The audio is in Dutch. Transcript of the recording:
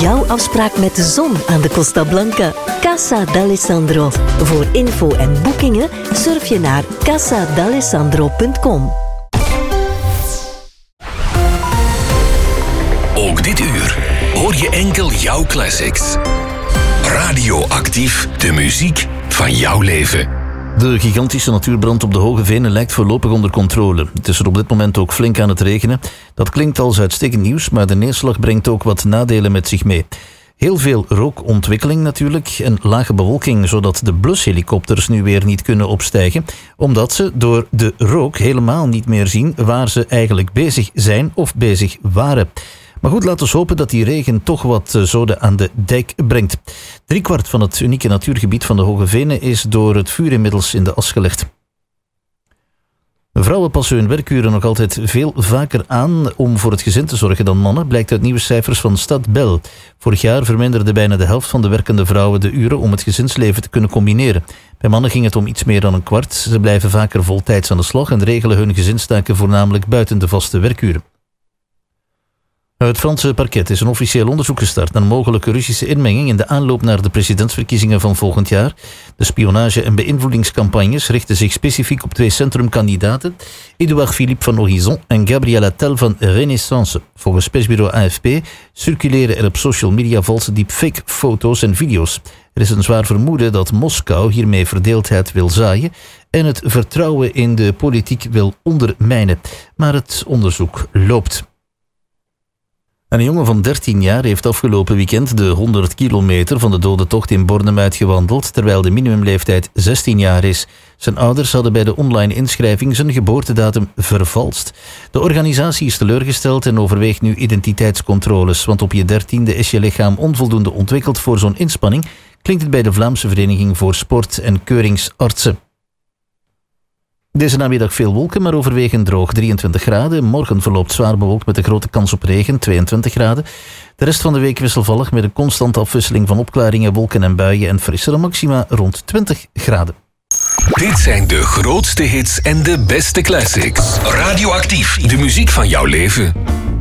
jouw afspraak met de zon aan de Costa Blanca. Casa d'Alessandro. Voor info en boekingen surf je naar casadalessandro.com. Ook dit uur hoor je enkel jouw classics. Radioactief, de muziek van jouw leven. De gigantische natuurbrand op de Hoge Venen lijkt voorlopig onder controle. Het is er op dit moment ook flink aan het regenen. Dat klinkt als uitstekend nieuws, maar de neerslag brengt ook wat nadelen met zich mee. Heel veel rookontwikkeling natuurlijk en lage bewolking, zodat de blushelikopters nu weer niet kunnen opstijgen, omdat ze door de rook helemaal niet meer zien waar ze eigenlijk bezig zijn of bezig waren. Maar goed, laten we hopen dat die regen toch wat zoden aan de dijk brengt. 3/4 van het unieke natuurgebied van de Hoge Venen is door het vuur inmiddels in de as gelegd. Vrouwen passen hun werkuren nog altijd veel vaker aan om voor het gezin te zorgen dan mannen, blijkt uit nieuwe cijfers van Stadbel. Vorig jaar verminderde bijna de helft van de werkende vrouwen de uren om het gezinsleven te kunnen combineren. Bij mannen ging het om iets meer dan 1/4. Ze blijven vaker voltijds aan de slag en regelen hun gezinstaken voornamelijk buiten de vaste werkuren. Het Franse parket is een officieel onderzoek gestart naar mogelijke Russische inmenging in de aanloop naar de presidentsverkiezingen van volgend jaar. De spionage- en beïnvloedingscampagnes richten zich specifiek op 2 centrumkandidaten, Edouard Philippe van Horizon en Gabriel Attal van Renaissance. Volgens persbureau AFP circuleren er op social media valse deepfake-foto's en video's. Er is een zwaar vermoeden dat Moskou hiermee verdeeldheid wil zaaien en het vertrouwen in de politiek wil ondermijnen. Maar het onderzoek loopt. Een jongen van 13 jaar heeft afgelopen weekend de 100 kilometer van de Dodentocht in Bornem uitgewandeld, terwijl de minimumleeftijd 16 jaar is. Zijn ouders hadden bij de online inschrijving zijn geboortedatum vervalst. De organisatie is teleurgesteld en overweegt nu identiteitscontroles, want op je 13e is je lichaam onvoldoende ontwikkeld voor zo'n inspanning, klinkt het bij de Vlaamse Vereniging voor Sport- en Keuringsartsen. Deze namiddag veel wolken, maar overwegend droog, 23 graden. Morgen verloopt zwaar bewolkt met een grote kans op regen, 22 graden. De rest van de week wisselvallig met een constante afwisseling van opklaringen, wolken en buien en frissere maxima rond 20 graden. Dit zijn de grootste hits en de beste classics. Radioactief, de muziek van jouw leven.